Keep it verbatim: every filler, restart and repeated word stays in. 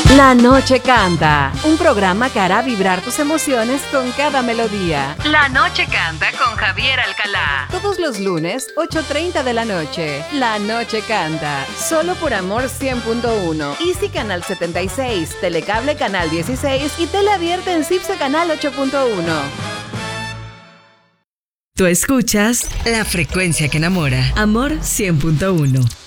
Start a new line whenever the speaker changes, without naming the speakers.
La Noche Canta, un programa que hará vibrar tus emociones con cada melodía. La Noche Canta con Javier Alcalá. Todos los lunes, ocho treinta de la noche. La Noche Canta, solo por Amor cien punto uno. Easy Canal setenta y seis, Telecable Canal dieciséis y Teleabierta en Cipse Canal ocho punto uno.
Tú escuchas La Frecuencia que Enamora. Amor cien punto uno.